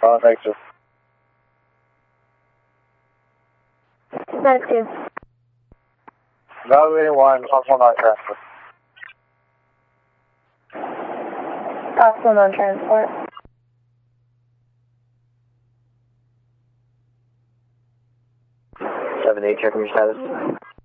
Thanks, sir. Medic 2. Evaluating 1, possible non-transport. Possible non-transport. 7-8, checking your status.